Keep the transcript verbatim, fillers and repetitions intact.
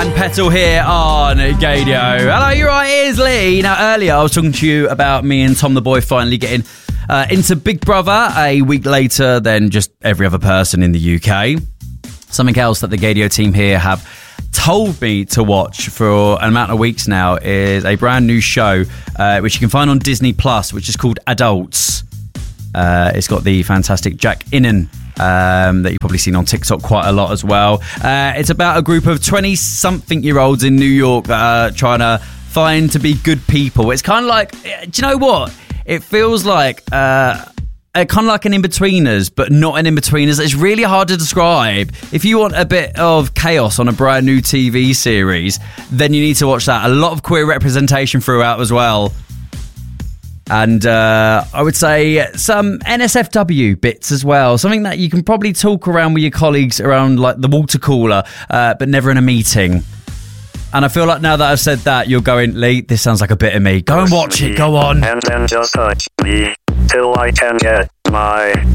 and Petal here on Gadio. Hello, you're right, here's Lee. Now, earlier I was talking to you about me and Tom the Boy finally getting uh, into Big Brother a week later than just every other person in the U K. Something else that the Gadio team here have told me to watch for an amount of weeks now is a brand new show uh, which you can find on Disney Plus, which is called Adults. Uh, it's got the fantastic Jack Innan um, that you've probably seen on TikTok quite a lot as well. Uh, it's about a group of twenty-something-year-olds in New York that are trying to find to be good people. It's kind of like, do you know what? It feels like uh, kind of like an in-betweeners, but not an in-betweeners. It's really hard to describe. If you want a bit of chaos on a brand new T V series, then you need to watch that. A lot of queer representation throughout as well. And uh, I would say some N S F W bits as well. Something that you can probably talk around with your colleagues around like the water cooler, uh, but never in a meeting. And I feel like now that I've said that, you're going, Lee, this sounds like a bit of me. Go and watch it, go on. And then just touch me till I can get my